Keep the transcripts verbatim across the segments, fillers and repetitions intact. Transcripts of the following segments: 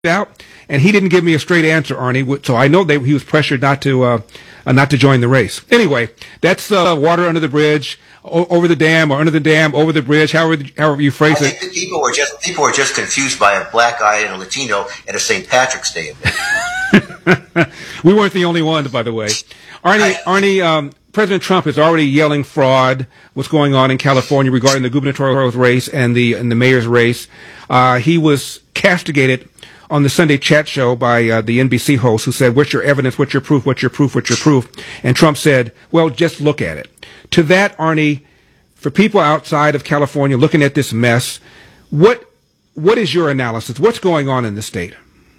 out, and he didn't give me a straight answer, Arnie. So I know that he was pressured not to uh, uh, not to join the race. Anyway, that's uh, water under the bridge, o- over the dam, or under the dam, over the bridge, however however you phrase I it. think people were just people were just confused by a black guy and a Latino at a Saint Patrick's Day event. We weren't the only ones, by the way. Arnie, Arnie, um, President Trump is already yelling fraud. What's going on in California regarding the gubernatorial race and the and the mayor's race? Uh, he was castigated on the Sunday chat show by uh, the N B C host who said, "What's your evidence? What's your proof? What's your proof? What's your proof?" And Trump said, "Well, just look at it." To that, Arnie, for people outside of California looking at this mess, what what is your analysis? What's going on in the state?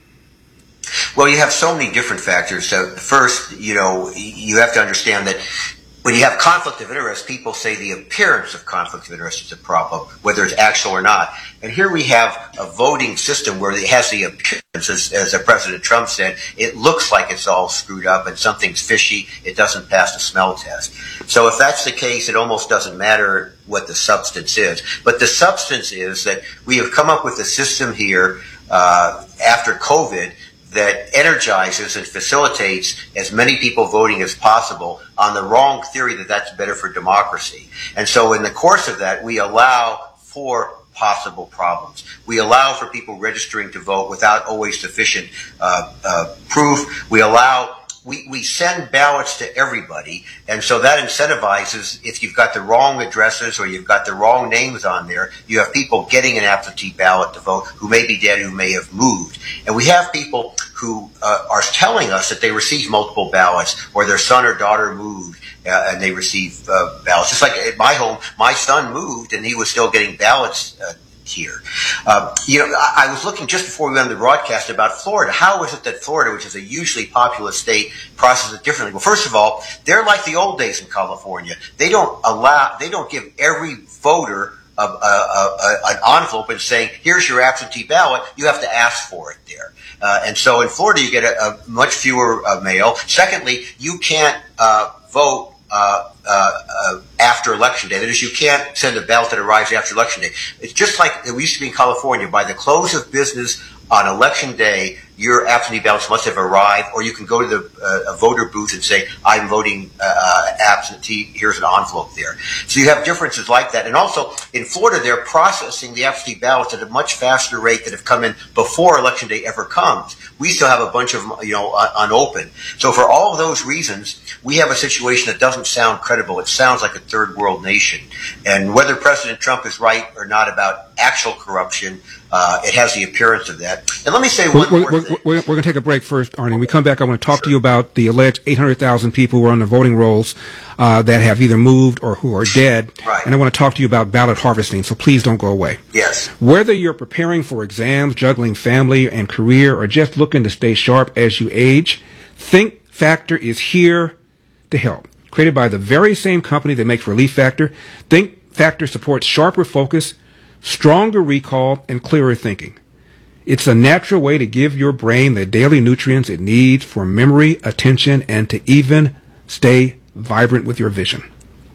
Well, you have so many different factors. So first, you know, you have to understand that when you have conflict of interest, people say the appearance of conflict of interest is a problem, whether it's actual or not. And here we have a voting system where it has the appearance, as, as President Trump said, it looks like it's all screwed up and something's fishy. It doesn't pass the smell test. So if that's the case, it almost doesn't matter what the substance is. But the substance is that we have come up with a system here uh, after COVID that energizes and facilitates as many people voting as possible on the wrong theory that that's better for democracy. And so in the course of that, we allow for possible problems. We allow for people registering to vote without always sufficient uh, uh, proof. We allow We, we send ballots to everybody, and so that incentivizes, if you've got the wrong addresses or you've got the wrong names on there, you have people getting an absentee ballot to vote who may be dead, who may have moved. And we have people who uh, are telling us that they received multiple ballots, or their son or daughter moved, uh, and they received uh, ballots. Just like at my home, my son moved, and he was still getting ballots uh, here. Um, you know, I, I was looking just before we went on the broadcast about Florida. How is it that Florida, which is a hugely populous state, processes it differently? Well, first of all, they're like the old days in California. They don't allow, they don't give every voter a, a, a, an envelope and saying, "Here's your absentee ballot." You have to ask for it there. Uh, and so in Florida, you get a, a much fewer uh, mail. Secondly, you can't uh, vote Uh, uh, uh, after Election Day. That is, you can't send a ballot that arrives after Election Day. It's just like it used to be in California. By the close of business on Election Day, your absentee ballots must have arrived, or you can go to the uh, a voter booth and say, "I'm voting uh, absentee, here's an envelope there." So you have differences like that. And also, in Florida, they're processing the absentee ballots at a much faster rate that have come in before Election Day ever comes. We still have a bunch of, you know, un- unopened. So for all of those reasons, we have a situation that doesn't sound credible. It sounds like a third world nation. And whether President Trump is right or not about actual corruption, uh, it has the appearance of that. And let me say one we're, more we're, thing. We're, we're going to take a break first, Arnie. When we come back, I want to talk sure. to you about the alleged eight hundred thousand people who are on the voting rolls uh, that have either moved or who are dead. Right. And I want to talk to you about ballot harvesting, so please don't go away. Yes. Whether you're preparing for exams, juggling family and career, or just looking to stay sharp as you age, Think Factor is here to help. Created by the very same company that makes Relief Factor, Think Factor supports sharper focus, stronger recall, and clearer thinking. It's a natural way to give your brain the daily nutrients it needs for memory, attention, and to even stay vibrant with your vision.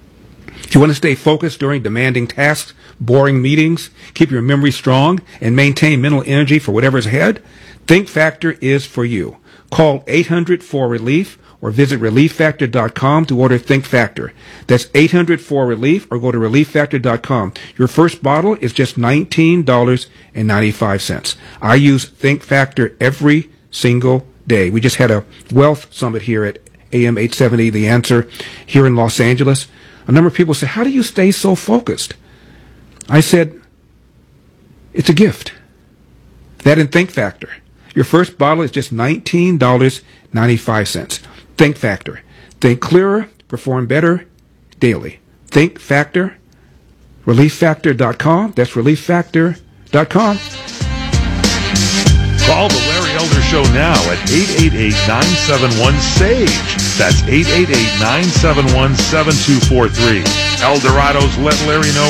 If you want to stay focused during demanding tasks, boring meetings, keep your memory strong, and maintain mental energy for whatever's ahead, Think Factor is for you. Call eight hundred four relief or visit relief factor dot com to order Think Factor. That's eight hundred four relief or go to relief factor dot com. Your first bottle is just nineteen ninety-five. I use Think Factor every single day. We just had a wealth summit here at A M eight seventy, The Answer, here in Los Angeles. A number of people said, "How do you stay so focused?" I said, it's a gift. That and Think Factor. Your first bottle is just nineteen ninety-five. Think Factor. Think clearer, perform better daily. Think Factor, relief factor dot com. That's relief factor dot com. Call the Larry Elder Show now at eight eight eight, nine seven one, S A G E. That's eight eight eight, nine seven one, seven two four three. El Dorado's Let Larry Know